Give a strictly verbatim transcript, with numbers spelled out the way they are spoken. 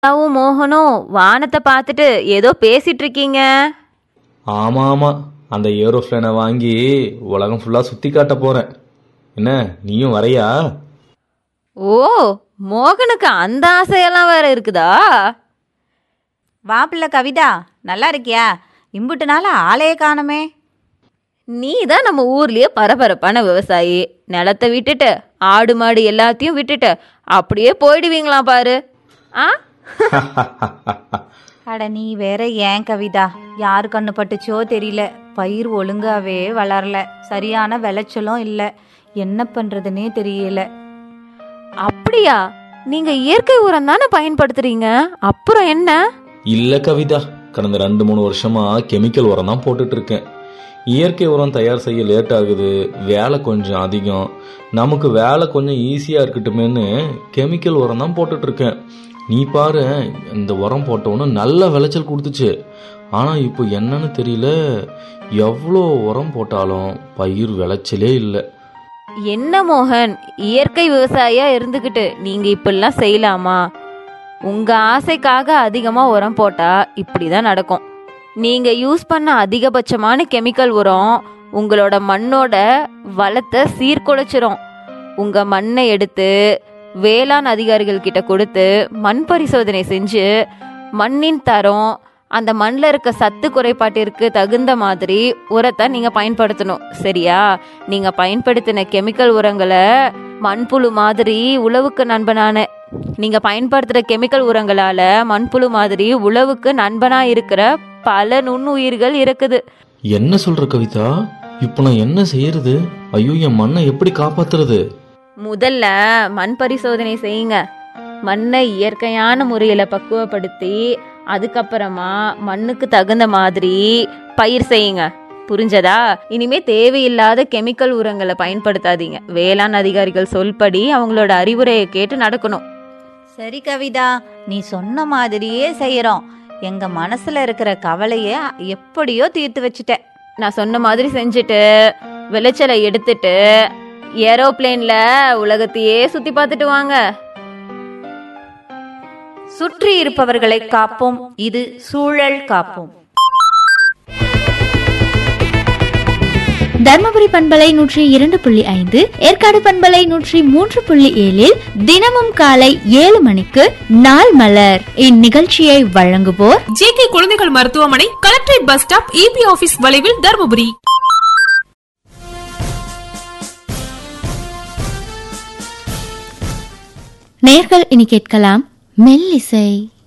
அப்பாவும் மோகனும் வானத்தை பார்த்துட்டு ஏதோ பேசிட்டு இருக்கீங்க. ஆமாம் ஆமாம், அந்த ஏரோப்ளேனை வாங்கி உலகம் ஃபுல்லாக சுற்றி காட்ட போகிறேன். என்ன நீயும் வரையா? ஓ, மோகனுக்கு அந்த ஆசையெல்லாம் வேற இருக்குதா? வாப்பிள்ள கவிதா, நல்லா இருக்கியா? இம்புட்டு நாள் ஆளையே காணுமே. நீ தான் நம்ம ஊர்லயே பரபரப்பான விவசாயி. நிலத்தை விட்டுட்டு ஆடு மாடு எல்லாத்தையும் விட்டுட்டு அப்படியே போயிடுவீங்களாம் பாரு. ஆ அட நீ வேற ஏன் கவிதா, யாரு கண்ணு பட்டுச்சோ தெரியல, பயிர் ஒழுங்காவே வளரல, சரியான விளைச்சலும் இல்லை, என்ன பண்றதுன்னே தெரியல. அப்படியா? நீங்க இயற்கை உரம் தானே பயன்படுத்துறீங்க, அப்புறம் என்ன? இல்லை கவிதா, கடந்த ரெண்டு மூணு வருஷமா கெமிக்கல் உரம் தான் போட்டுட்டு இருக்கேன். இயற்கை உரம் தயார் செய்ய லேட் ஆகுது, வேலை கொஞ்சம் அதிகம், நமக்கு வேலை கொஞ்சம் ஈஸியாக இருக்கட்டுமேன்னு கெமிக்கல் உரம் தான் போட்டுட்டு இருக்கேன். நீ பாரு, இந்த உரம் போட்டவொன்னு நல்ல விளைச்சல் கொடுத்துச்சு. ஆனால் இப்போ என்னன்னு தெரியல, எவ்வளோ உரம் போட்டாலும் பயிர் விளைச்சலே இல்லை. என்ன மோகன், இயற்கை விவசாயியா இருந்துகிட்டு நீங்க இப்படிலாம் செய்யலாமா? உங்க ஆசைக்காக அதிகமா உரம் போட்டா இப்படிதான் நடக்கும். நீங்க யூஸ் பண்ண அதிகபட்சமான கெமிக்கல் உரம் உங்களோட மண்ணோட வளத்தை சீர்குலைச்சிரும். உங்க மண்ணை எடுத்து வேளாண் அதிகாரிகள் கிட்ட கொடுத்து மண் பரிசோதனை செஞ்சு மண்ணின் தரம், அந்த மண்ணில் இருக்க சத்து குறைபாட்டிற்கு தகுந்த மாதிரி உரத்தை நீங்க பயன்படுத்தணும், சரியா? நீங்க பயன்படுத்தின கெமிக்கல் உரங்களை மண்புழு மாதிரி உழவுக்கு நண்பனான நீங்க பயன்படுத்துற கெமிக்கல் உரங்களால மண்புழு மாதிரி உழவுக்கு நண்பனா இருக்கிற பல நுண்ணுயிர்கள் இருக்குது. என்ன சொல்ற கவிதா? இப்போ நான் என்ன செய்யறது? ஐயோ, என் மண்ணை எப்படி காப்பாத்துறது? முதல்ல மண் பரிசோதனை செய்யுங்க. மண்ணை இயற்கையான முறையில பக்குவப்படுத்தி அதுக்கப்புறமா மண்ணுக்கு தகுந்த மாதிரி பயிர் செய்யுங்க, புரிஞ்சதா? இனிமே தேவையில்லாத கெமிக்கல் உரங்களை பயன்படுத்தாதீங்க. வேளாண் அதிகாரிகள் சொல்படி அவங்களோட அறிவுரையை கேட்டு நடக்கணும். சரி கவிதா, நீ சொன்ன மாதிரியே செய்யறோம். எங்க மனசுல இருக்கிற கவலைய எப்படியோ தீர்த்து வச்சுட்ட. நான் சொன்ன மாதிரி செஞ்சுட்டு விளைச்சலை எடுத்துட்டு ஏரோப்ளேன்ல உலகத்தையே சுத்தி பார்த்துட்டு வாங்க. சுற்றி இருப்பவர்களை காப்போம், இது சூழல் காப்போம். தர்மபுரி பண்பலை நூற்றி இரண்டு புள்ளி ஐந்து, ஏற்காடு பண்பலை நூற்றி மூன்று புள்ளி ஏழில் தினமும் காலை ஏழு மணிக்கு நாள் மலர். இந்நிகழ்ச்சியை வழங்குவோர் ஜே கே குழந்தைகள் மருத்துவமனை, collectorate bus stop, EB office வளைவில், தர்மபுரி. நேயர்கள் இனி கேட்கலாம் மெல்லிசை.